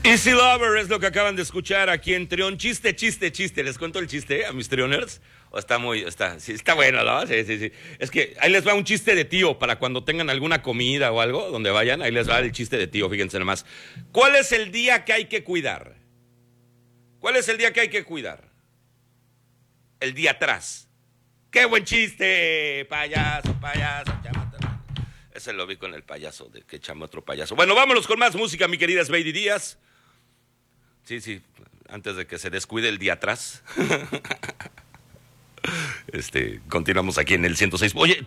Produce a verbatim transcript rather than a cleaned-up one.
Easy Lover es lo que acaban de escuchar aquí en Trión. Chiste, chiste, chiste. ¿Les cuento el chiste a mis trioners? ¿O está muy, está, sí, está bueno, ¿no? Sí, sí, sí. Es que ahí les va un chiste de tío para cuando tengan alguna comida o algo, donde vayan, ahí les va el chiste de tío, fíjense nomás. ¿Cuál es el día que hay que cuidar? ¿Cuál es el día que hay que cuidar? El día atrás. ¡Qué buen chiste! Payaso, payaso, chámate. Ese lo vi con el payaso, de que chama otro payaso. Bueno, vámonos con más música, mi querida Sveidi Díaz. Sí, sí, antes de que se descuide el día atrás. Este, continuamos aquí en el ciento seis. Oye,